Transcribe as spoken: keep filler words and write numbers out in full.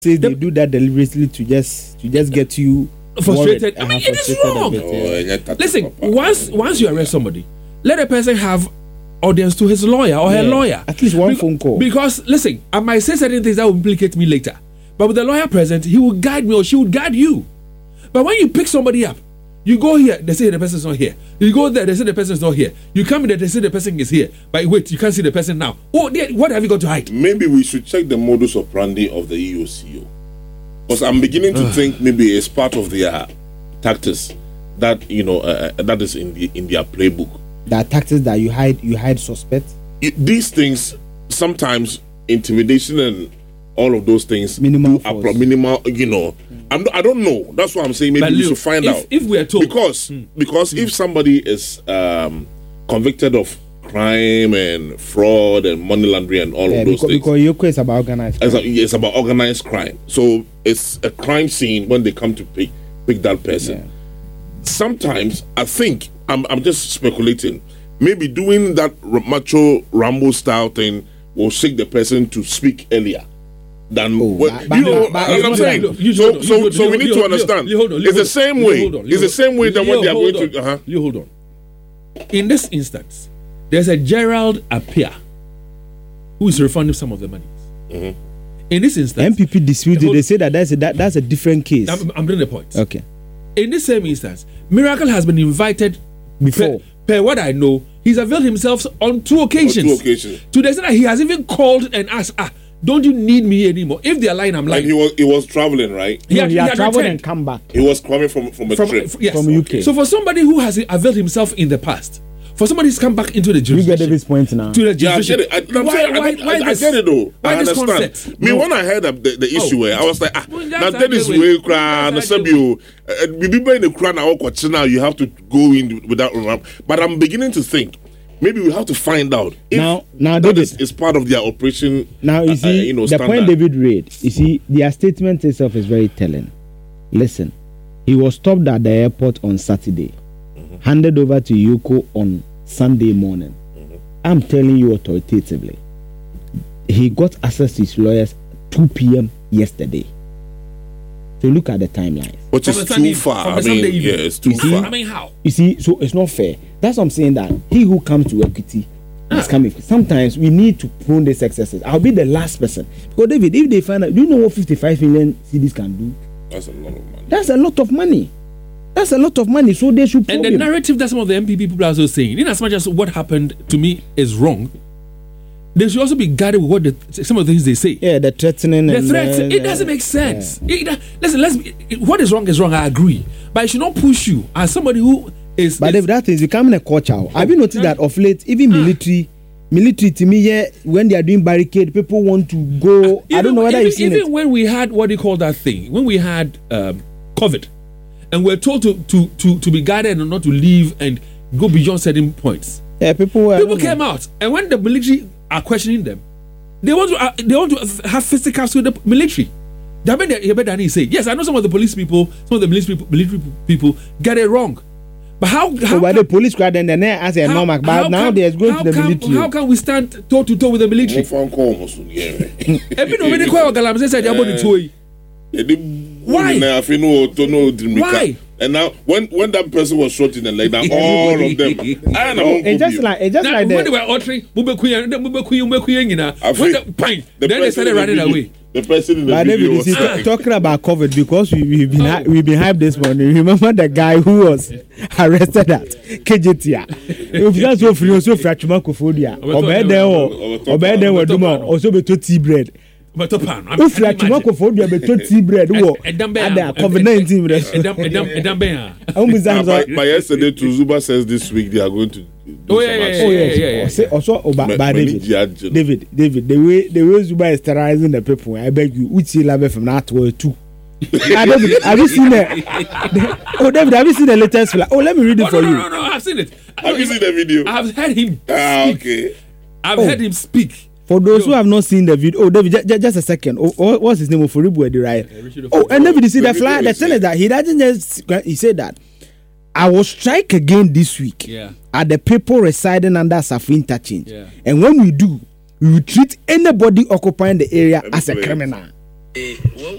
say they do that deliberately to just to just get you frustrated. I mean, it is wrong. Bit, yeah. oh, Listen, once once you arrest somebody, let a person have audience to his lawyer or yeah. her lawyer. At least one Be- phone call. Because listen, I might say certain things that will implicate me later, but with the lawyer present, he will guide me or she will guide you. But when you pick somebody up, you go here, they say the person is not here. You go there, they say the person is not here. You come there, they say the person is here. But wait, you can't see the person now. Oh, they, what have you got to hide? Maybe we should check the modus operandi of the E O C O. Because I'm beginning to think maybe it's part of their tactics that, you know, uh, that is in the in their playbook. That tactics that you hide, you hide suspects. It, these things, sometimes intimidation and all of those things, minimal, appro- minimal, you know. I'm, I don't know. That's what I'm saying. Maybe but we Leo, should find if, out. If we are told, because hmm. because hmm. if somebody is um, convicted of crime and fraud and money laundering and all yeah, of those because, things, because Yoko is about organized crime. It's, a, it's about organized crime. So it's a crime scene when they come to pick pick that person. Yeah. Sometimes I think I'm I'm just speculating. Maybe doing that macho Rambo style thing will shake the person to speak earlier. Than oh, what, but, you know, but, but, what I'm saying. Look, you, so, on, so, you, so you, we need you, to understand. You, you, you, it's the same you, way. You, on, it's the same way than what they are going on. to. Uh-huh. You hold on. In this instance, there's a Gerald Appiah who is refunding some of the money. Mm-hmm. In this instance, M P P disputed. They say that that's a, that, that's a different case. I'm, I'm bringing the point. Okay. In this same instance, Miracle has been invited before. Per, per what I know, he's availed himself on two occasions. On two occasions. To the extent that he has even called and asked, ah, don't you need me anymore? If they're lying, I'm lying. And he was he was traveling, right? He, no, had, he, had, he had traveled returned. and come back. He was coming from from a from, trip yes. from U K. So for somebody who has availed himself in the past, for somebody who's come back into the jurisdiction, you get David's point now. To the yeah, I get it. I, I'm why, saying, why, I, why I, this, I get it though. Why I understand. Concept? Me, no. when I heard the, the issue, oh. I was like, ah, well, now that is way cry. Now, you, people in the crowd now, you have to go in without. But I'm beginning to think. Maybe we have to find out if now, now that David, is, is part of their operation. Now you see, uh, you know, the standard. point David read. You see, their statement itself is very telling. Listen, he was stopped at the airport on Saturday, mm-hmm. handed over to Yoko on Sunday morning. Mm-hmm. I'm telling you authoritatively, he got access to his lawyers two p.m. yesterday. So look at the timeline. Which is too far. I mean, yeah, it's too see, far. I mean, how? You see, so it's not fair. That's what I'm saying, that he who comes to equity ah. is coming. Sometimes we need to prune these excesses. I'll be the last person. Because David, if they find out, do you know what fifty-five million C Ds can do? That's a lot of money. That's a lot of money. That's a lot of money. So they should. And the him. narrative that some of the M P P people are also saying, in as much as what happened to me is wrong, they should also be guided with what the, some of the things they say. Yeah, the threatening. The and threats. Uh, it doesn't make sense. Yeah. It, listen, let's. It, what is wrong is wrong. I agree, but it should not push you as somebody who is. But is, if that is becoming a culture, oh, have you noticed yeah. that of late, even military, military to me, yeah, when they are doing barricade, people want to go. Uh, even, I don't know whether even, you've seen even it. when we had what do you call that thing? When we had um, COVID, and we're told to to to to be guided and not to leave and go beyond certain points. Yeah, people. People came know. out, and when the military are questioning them, they want to uh, they want to have fisticuffs with the military. Yabedani say, yes, I know some of the police people, some of the military people, military people get it wrong. But how? how so by the police crowd and then as a normal, but now can, they're going to the can, military. How can we stand toe to toe with the military? Why? Why? And now, when when that person was shot in the leg, now all of them, I know. It's just like it's just now, like when the, they were uttering, when the pine, then they started running the away. The person in the but video David, was ah. talking about COVID because we, we've been oh. we've been hyped this morning. Remember the guy who was arrested at K J T A? If that's so free, so free, Chumakofodia. Obey them or obey them or do also be to tea bread. But Topan, I'm if like Chumakofodia be to tea bread. Who at the COVID nineteen bread? By yesterday, Tuzuba says this week they are going to. Oh yeah, yeah, yeah, yeah, yeah, yeah. Also, oh, by David, David, David, the way the way Zuba is terrorizing the people, I beg you, which you love from that way too. David, have you seen it? Oh, David, have you seen the latest flag? Oh, let me read it oh, for no, you. No, no, no, I've seen it. Have you seen the video? I've heard him. Ah, speak. okay. I've oh. heard him speak. For those Yo. who have not seen the video, oh, David, j- j- just a second. Oh, oh, what's his name? Oforibu Edi, right? Yeah, oh, and David, you see the flag. The thing is that he doesn't just. He said that I will strike again this week. Yeah. At the people residing under Safin interchange. Yeah. And when we do, we will treat anybody occupying the area Every as a place. criminal. Eh, what